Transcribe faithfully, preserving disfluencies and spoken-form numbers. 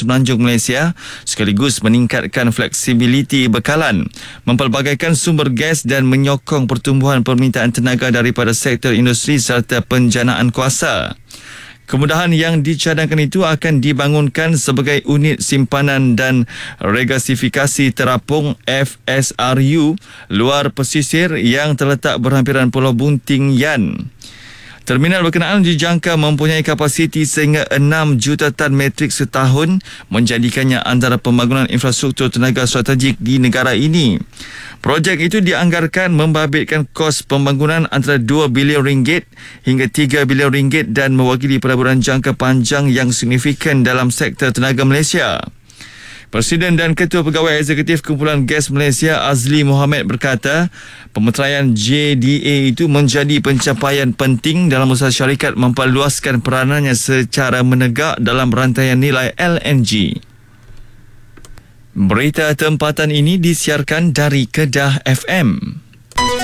Semenanjung Malaysia sekaligus meningkatkan fleksibiliti bekalan, mempelbagaikan sumber gas dan menyokong pertumbuhan permintaan tenaga daripada sektor industri serta penjanaan kuasa. Kemudahan yang dicadangkan itu akan dibangunkan sebagai unit simpanan dan regasifikasi terapung F S R U luar pesisir yang terletak berhampiran Pulau Bunting Yan. Terminal berkenaan dijangka mempunyai kapasiti sehingga enam juta tan metrik setahun, menjadikannya antara pembangunan infrastruktur tenaga strategik di negara ini. Projek itu dianggarkan membabitkan kos pembangunan antara dua bilion ringgit hingga tiga bilion ringgit dan mewakili pelaburan jangka panjang yang signifikan dalam sektor tenaga Malaysia. Presiden dan Ketua Pegawai Eksekutif Kumpulan Gas Malaysia Azli Mohamad berkata, pemeteraian J D A itu menjadi pencapaian penting dalam usaha syarikat memperluaskan peranannya secara menegak dalam rantaian nilai L N G. Berita tempatan ini disiarkan dari Kedah F M.